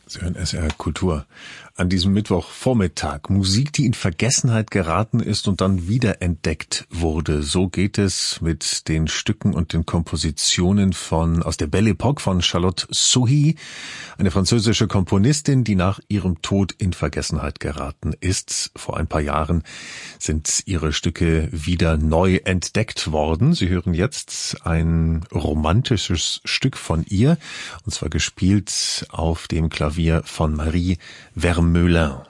Sie hören SR Kultur. An diesem Mittwochvormittag Musik, die in Vergessenheit geraten ist und dann wiederentdeckt wurde. So geht es mit den Stücken und den Kompositionen aus der Belle Époque von Charlotte Sohi, eine französische Komponistin, die nach ihrem Tod in Vergessenheit geraten ist. Vor ein paar Jahren sind ihre Stücke wieder neu entdeckt worden. Sie hören jetzt ein romantisches Stück von ihr, und zwar gespielt auf dem Klavier von Marie Vermeulen.